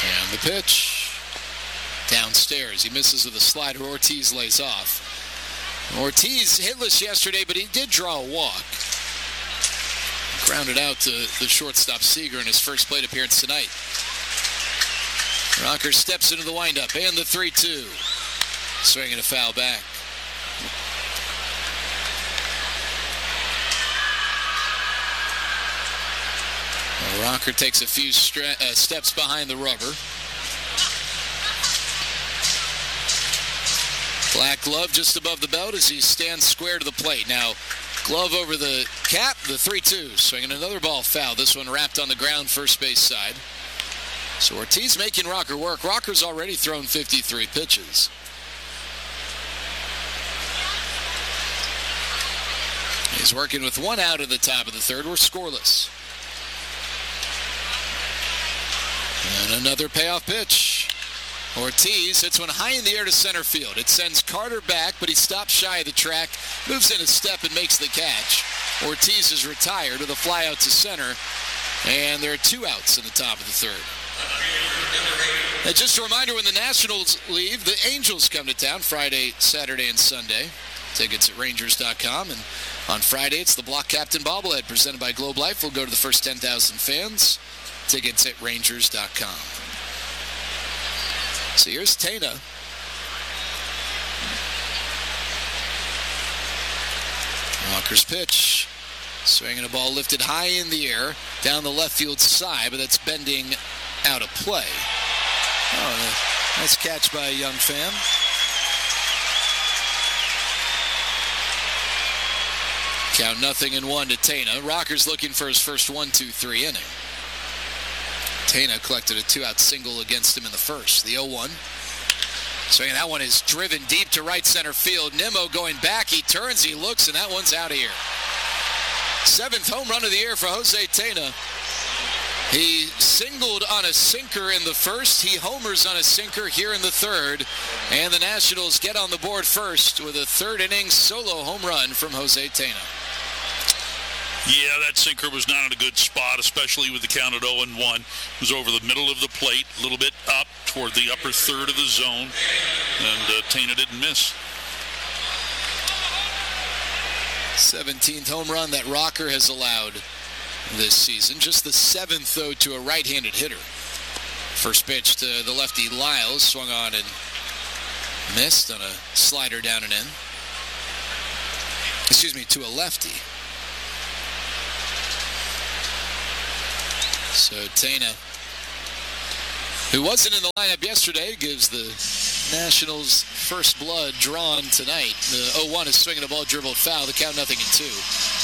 And the pitch downstairs. He misses with a slider. Ortiz lays off. Ortiz hitless yesterday, but he did draw a walk. Grounded out to the shortstop Seager in his first plate appearance tonight. Rocker steps into the windup and the 3-2. Swinging a foul back. Rocker takes a few steps behind the rubber. Black glove just above the belt as he stands square to the plate. Now, glove over the cap, the 3-2. Swinging another ball foul. This one wrapped on the ground, first base side. So Ortiz making Rocker work. Rocker's already thrown 53 pitches. He's working with one out at the top of the third. We're scoreless. And another payoff pitch. Ortiz hits one high in the air to center field. It sends Carter back, but he stops shy of the track, moves in a step and makes the catch. Ortiz is retired with a fly out to center, and there are 2 outs in the top of the third. And just a reminder, when the Nationals leave, the Angels come to town Friday, Saturday, and Sunday. Tickets at Rangers.com. And on Friday, it's the Block Captain Bobblehead presented by Globe Life. We'll go to the first 10,000 fans. Tickets at Rangers.com. So here's Tena. Rocker's pitch. Swinging a ball lifted high in the air down the left field side, but that's bending out of play. Oh, nice catch by a young fan. Count 0-1 to Tena. Rocker's looking for his first 1-2-3 inning. Tena collected a 2-out single against him in the first. The 0-1. Swinging, that one is driven deep to right center field. Nimmo going back. He turns, he looks, and that one's out of here. 7th home run of the year for Jose Tena. He singled on a sinker in the first. He homers on a sinker here in the third. And the Nationals get on the board first with a third inning solo home run from Jose Tena. Yeah, that sinker was not in a good spot, especially with the count at 0-1. It was over the middle of the plate, a little bit up toward the upper third of the zone, and Tena didn't miss. 17th home run that Rocker has allowed this season. Just the 7th, though, to a right-handed hitter. First pitch to the lefty Lyles, swung on and missed on a slider down and in. Excuse me, to a lefty. So Tena, who wasn't in the lineup yesterday, gives the Nationals first blood drawn tonight. The 0-1 is swinging a ball dribbled foul. The count 0-2.